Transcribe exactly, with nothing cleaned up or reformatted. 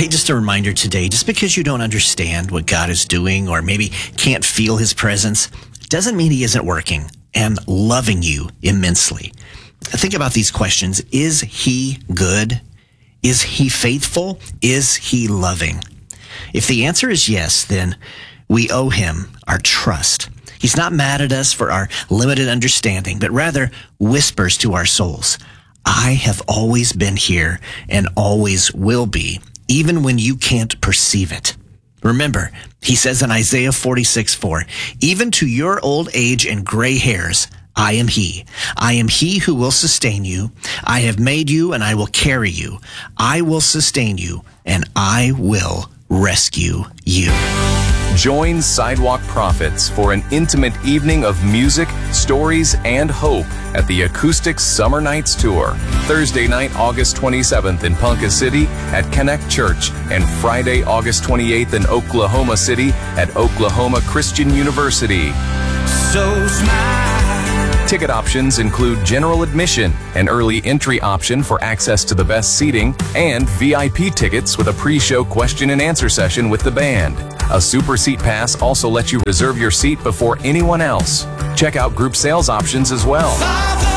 Hey, just a reminder today, just because you don't understand what God is doing or maybe can't feel his presence, doesn't mean he isn't working and loving you immensely. Think about these questions. Is he good? Is he faithful? Is he loving? If the answer is yes, then we owe him our trust. He's not mad at us for our limited understanding, but rather whispers to our souls, I have always been here and always will be, even when you can't perceive it. Remember, he says in Isaiah forty-six four, even to your old age and gray hairs, I am he. I am he who will sustain you. I have made you and I will carry you. I will sustain you and I will rescue you. Join Sidewalk Prophets for an intimate evening of music, stories, and hope at the Acoustics Summer Nights Tour. Thursday night, August twenty-seventh in Ponca City at Connect Church, and Friday, August twenty-eighth in Oklahoma City at Oklahoma Christian University. So smile. Ticket options include general admission, an early entry option for access to the best seating, and V I P tickets with a pre-show question and answer session with the band. A Super Seat Pass also lets you reserve your seat before anyone else. Check out group sales options as well.